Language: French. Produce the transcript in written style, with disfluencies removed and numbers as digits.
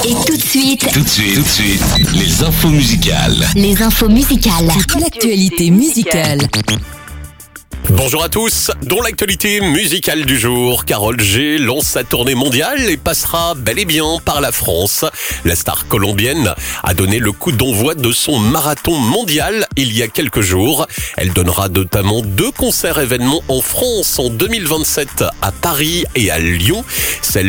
Et tout de suite, les infos musicales. Toute l'actualité musicale. Bonjour à tous, dans l'actualité musicale du jour, Karol G lance sa tournée mondiale et passera bel et bien par la France. La star colombienne a donné le coup d'envoi de son marathon mondial il y a quelques jours. Elle donnera notamment 2 concerts événements en France en 2027 à Paris et à Lyon.